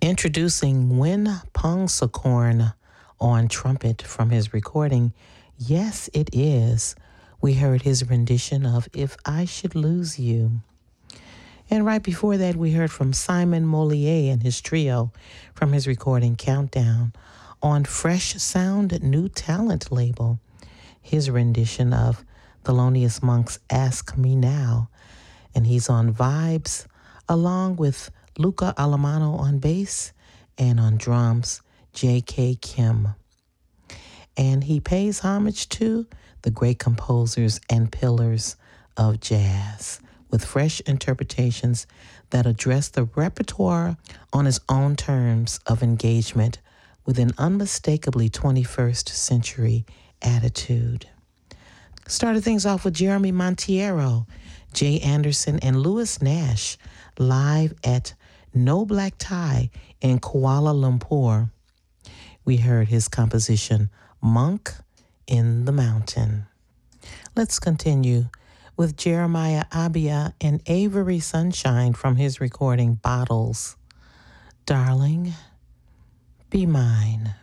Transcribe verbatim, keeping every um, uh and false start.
Introducing Win Pongsakorn on trumpet from his recording, Yes, It Is. We heard his rendition of If I Should Lose You. And right before that, we heard from Simon Molier and his trio from his recording Countdown on Fresh Sound New Talent label, his rendition of Thelonious Monk's Ask Me Now. And he's on vibes along with Luca Alamano on bass and on drums, J K. Kim. And he pays homage to the great composers and pillars of jazz with fresh interpretations that address the repertoire on his own terms of engagement with an unmistakably twenty-first century attitude. Started things off with Jeremy Monteiro, Jay Anderson, and Louis Nash live at No Black Tie in Kuala Lumpur. We heard his composition, Monk in the Mountain. Let's continue with Jeremiah Abia and Avery Sunshine from his recording Bottles. Darling, be mine.